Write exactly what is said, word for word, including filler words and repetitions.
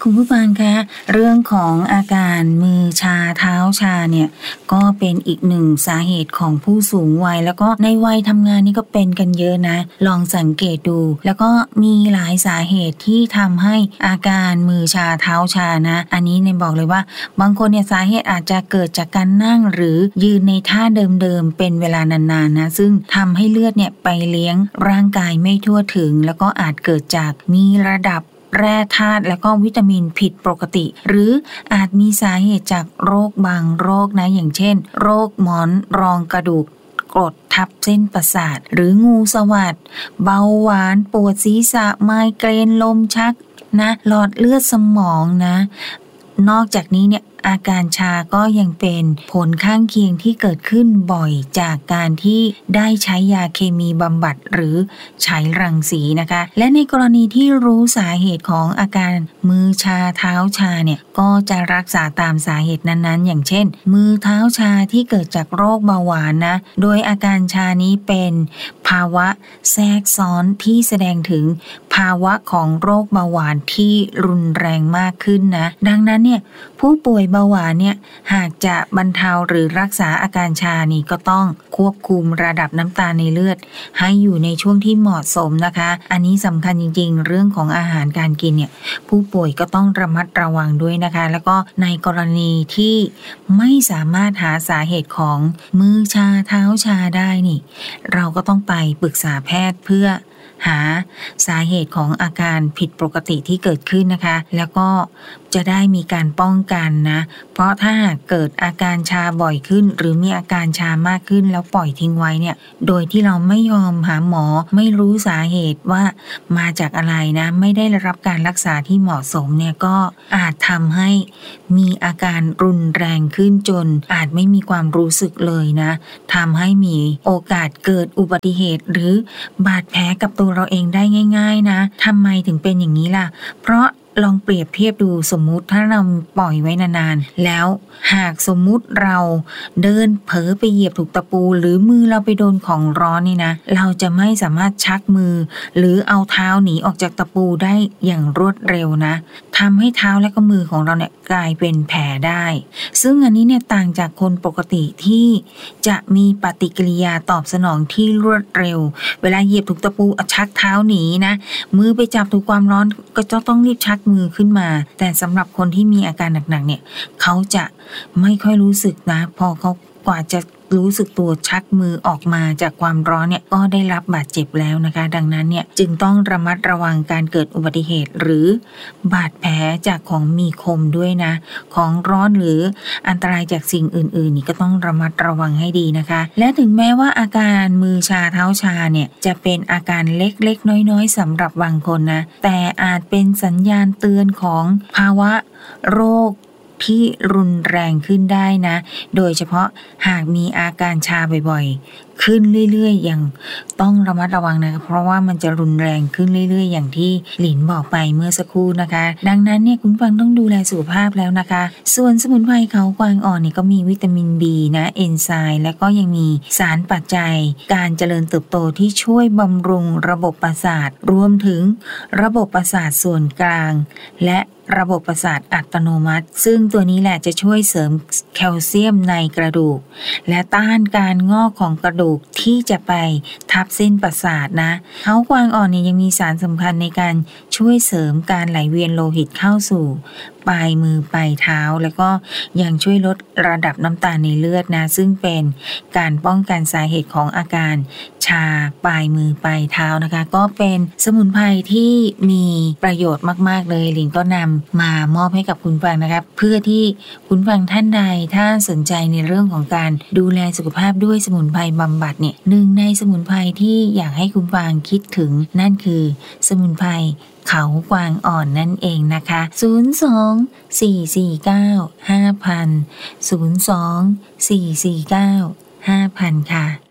คุณผู้ฟังคะเรื่องของอาการมือชาเท้าชาเนี่ยก็เป็นอีกหนึ่งสาเหตุของผู้สูงวัยแล้วก็ในวัยทำงานนี่ก็เป็นกันเยอะนะลองสังเกตดูแล้วก็มีหลายสาเหตุที่ทำให้อาการมือชาเท้าชานะอันนี้เนี่ยบอกเลยว่าบางคนเนี่ยสาเหตุอาจจะเกิดจากการนั่งหรือยืนในท่าเดิมๆเป็นเวลานานๆนะซึ่งทำให้เลือดเนี่ยไปเลี้ยงร่างกายไม่ทั่วถึงแล้วก็อาจเกิดจากมีระดับแร่ธาตุและก็วิตามินผิดปกติหรืออาจมีสาเหตุจากโรคบางโรคนะอย่างเช่นโรคหมอนรองกระดูกกรดทับเส้นประสาทหรืองูสวัสดเบาหวานปวดศีรษะไมเกรนลมชักนะหลอดเลือดสมองนะนอกจากนี้เนี่ยอาการชาก็ยังเป็นผลข้างเคียงที่เกิดขึ้นบ่อยจากการที่ได้ใช้ยาเคมีบำบัดหรือใช้รังสีนะคะและในกรณีที่รู้สาเหตุของอาการมือชาเท้าชาเนี่ยก็จะรักษาตามสาเหตุนั้นๆอย่างเช่นมือเท้าชาที่เกิดจากโรคเบาหวานนะโดยอาการชานี้เป็นภาวะแทรกซ้อนที่แสดงถึงภาวะของโรคเบาหวานที่รุนแรงมากขึ้นนะดังนั้นเนี่ยผู้ป่วยเบาหวานเนี่ยหากจะบรรเทาหรือรักษาอาการชานี่ก็ต้องควบคุมระดับน้ำตาลในเลือดให้อยู่ในช่วงที่เหมาะสมนะคะอันนี้สำคัญจริงๆเรื่องของอาหารการกินเนี่ยผู้ป่วยก็ต้องระมัดระวังด้วยนะคะแล้วก็ในกรณีที่ไม่สามารถหาสาเหตุของมือชาเท้าชาได้นี่เราก็ต้องไปปรึกษาแพทย์เพื่อหาสาเหตุของอาการผิดปกติที่เกิดขึ้นนะคะแล้วก็จะได้มีการป้องกันนะเพราะถ้าหากเกิดอาการชาบ่อยขึ้นหรือมีอาการชามากขึ้นแล้วปล่อยทิ้งไว้เนี่ยโดยที่เราไม่ยอมหาหมอไม่รู้สาเหตุว่ามาจากอะไรนะไม่ได้รับการรักษาที่เหมาะสมเนี่ยก็อาจทำให้มีอาการรุนแรงขึ้นจนอาจไม่มีความรู้สึกเลยนะทำให้มีโอกาสเกิดอุบัติเหตุหรือบาดแผลกับตัวเราเองได้ง่ายๆนะทำไมถึงเป็นอย่างนี้ล่ะเพราะลองเปรียบเทียบดูสมมุติถ้าเราปล่อยไว้นานๆแล้วหากสมมุติเราเดินเผลอไปเหยียบถูกตะปูหรือมือเราไปโดนของร้อนนี่นะเราจะไม่สามารถชักมือหรือเอาเท้าหนีออกจากตะปูได้อย่างรวดเร็วนะทำให้เท้าและก็มือของเราเนี่ยกลายเป็นแผลได้ซึ่งอันนี้เนี่ยต่างจากคนปกติที่จะมีปฏิกิริยาตอบสนองที่รวดเร็วเวลาเหยียบถูกตะปูชักเท้าหนีนะมือไปจับถูกความร้อนก็จะต้องรีบชักมือขึ้นมาแต่สำหรับคนที่มีอาการหนักๆเนี่ยเขาจะไม่ค่อยรู้สึกนะพอเขากว่าจะรู้สึกตัวชักมือออกมาจากความร้อนเนี่ยก็ได้รับบาดเจ็บแล้วนะคะดังนั้นเนี่ยจึงต้องระมัดระวังการเกิดอุบัติเหตุหรือบาดแผลจากของมีคมด้วยนะของร้อนหรืออันตรายจากสิ่งอื่นๆนี่ก็ต้องระมัดระวังให้ดีนะคะและถึงแม้ว่าอาการมือชาเท้าชาเนี่ยจะเป็นอาการเล็กๆน้อยๆสำหรับบางคนนะแต่อาจเป็นสัญญาณเตือนของภาวะโรคที่รุนแรงขึ้นได้นะโดยเฉพาะหากมีอาการชาบ่อยๆขึ้นเรื่อยๆอย่างต้องระมัดระวังนะเพราะว่ามันจะรุนแรงขึ้นเรื่อยๆอย่างที่หลินบอกไปเมื่อสักครู่นะคะดังนั้นเนี่ยคุณฟังต้องดูแลสุขภาพแล้วนะคะส่วนสมุนไพรเขากวางอ่อนนี่ก็มีวิตามิน B นะเอนไซม์และก็ยังมีสารปัจจัยการเจริญเติบโตที่ช่วยบำรุงระบบประสาทรวมถึงระบบประสาทส่วนกลางและระบบประสาทอัตโนมัติซึ่งตัวนี้แหละจะช่วยเสริมแคลเซียมในกระดูกและต้านการงอกของกระดูกที่จะไปทับเส้นประสาทนะเขากวางอ่อนเนี่ยยังมีสารสำคัญในการช่วยเสริมการไหลเวียนโลหิตเข้าสู่ปลายมือปลายเท้าแล้วก็ยังช่วยลดระดับน้ำตาลในเลือดนะซึ่งเป็นการป้องกันสาเหตุของอาการชาปลายมือปลายเท้านะคะก็เป็นสมุนไพรที่มีประโยชน์มากๆเลยหลินก็นำมามอบให้กับคุณฟังนะครับเพื่อที่คุณฟังท่านใดถ้าสนใจในเรื่องของการดูแลสุขภาพด้วยสมุนไพรบำบัดเนี่ยหนึ่งในสมุนไพรที่อยากให้คุณฟังคิดถึงนั่นคือสมุนไพรเขากวางอ่อนนั่นเองนะคะศูนย์ สอง สี่ สี่ เก้า ห้า ศูนย์ ศูนย์ สอง สี่ สี่ เก้า ห้า ค่ะ